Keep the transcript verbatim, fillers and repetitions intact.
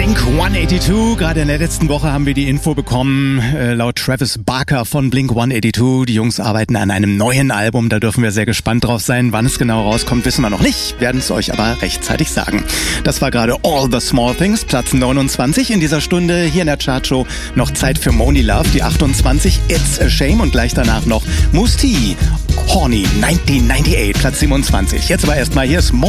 Blink hundertzweiundachtzig, gerade in der letzten Woche haben wir die Info bekommen, äh, laut Travis Barker von Blink hundertzweiundachtzig. Die Jungs arbeiten an einem neuen Album, da dürfen wir sehr gespannt drauf sein. Wann es genau rauskommt, wissen wir noch nicht, werden es euch aber rechtzeitig sagen. Das war gerade All the Small Things, Platz neunundzwanzig in dieser Stunde hier in der Chartshow. Noch Zeit für Monie Love, die achtundzwanzig, It's a Shame und gleich danach noch Mousse T, Horny neunzehnhundertachtzig, Platz siebenundzwanzig. Jetzt aber erstmal, hier ist Mo